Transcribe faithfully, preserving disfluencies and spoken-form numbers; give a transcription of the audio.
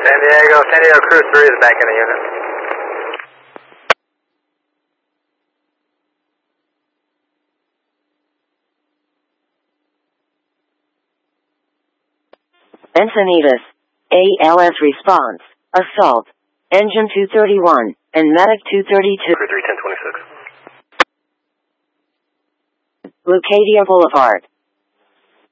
San Diego, San Diego Crew three is back in the unit. Encinitas, A L S response, assault, engine two thirty-one, and medic two thirty-two. Crew three ten twenty-six. Leucadia Boulevard.